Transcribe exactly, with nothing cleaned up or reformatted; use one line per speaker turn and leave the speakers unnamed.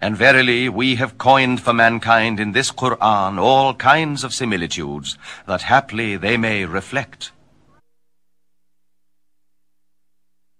And verily we have coined for mankind in this Qur'an all kinds of similitudes, that haply they may reflect.